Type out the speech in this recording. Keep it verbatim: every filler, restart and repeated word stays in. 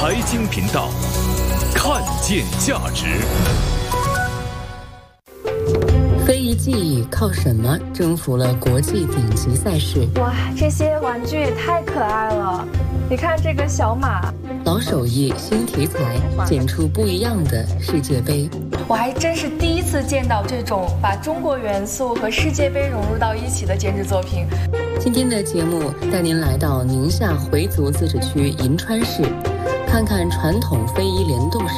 财经频道，看见价值。 非遗技艺靠什么征服了国际顶级赛事？ 哇，这些玩具也太可爱了！你看这个小马， 老手艺新题材，剪出不一样的世界杯。 我还真是第一次见到这种把中国元素和世界杯融入到一起的剪纸作品。 今天的节目带您来到宁夏回族自治区银川市，看看传统非遗联动